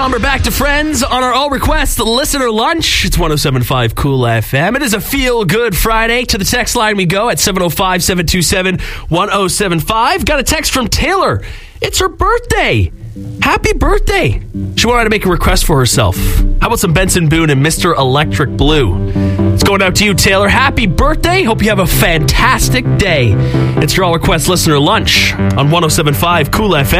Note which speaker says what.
Speaker 1: We're back to Friends on our All Request Listener Lunch. It's 107.5 Cool FM. It is a feel-good Friday. To the text line we go at 705-727-1075. Got a text from Taylor. It's her birthday. Happy birthday. She wanted to make a request for herself. How about some Benson Boone and Mr. Electric Blue? It's going out to you, Taylor. Happy birthday. Hope you have a fantastic day. It's your All Request Listener Lunch on 107.5 Cool FM.